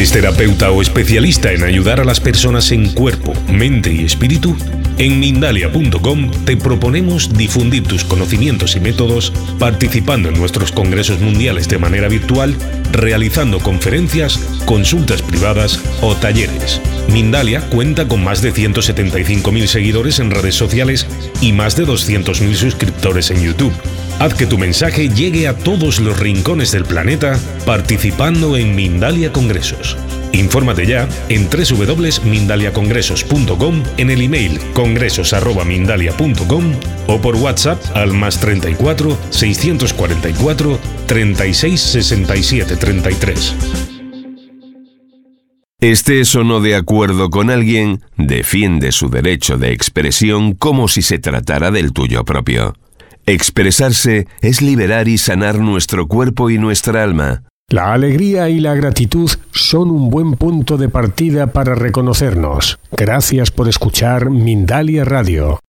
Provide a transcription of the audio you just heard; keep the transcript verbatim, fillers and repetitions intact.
¿Eres terapeuta o especialista en ayudar a las personas en cuerpo, mente y espíritu? En Mindalia punto com te proponemos difundir tus conocimientos y métodos participando en nuestros congresos mundiales de manera virtual, realizando conferencias, consultas privadas o talleres. Mindalia cuenta con más de ciento setenta y cinco mil seguidores en redes sociales y más de doscientos mil suscriptores en YouTube. Haz que tu mensaje llegue a todos los rincones del planeta participando en Mindalia Congresos. Infórmate ya en doble u doble u doble u punto mindalia congresos punto com, en el email congresos arroba mindalia punto com o por WhatsApp al más treinta y cuatro, seiscientos cuarenta y cuatro, treinta y seis, sesenta y siete, treinta y tres. Estés o no de acuerdo con alguien, defiende su derecho de expresión como si se tratara del tuyo propio. Expresarse es liberar y sanar nuestro cuerpo y nuestra alma. La alegría y la gratitud son un buen punto de partida para reconocernos. Gracias por escuchar Mindalia Radio.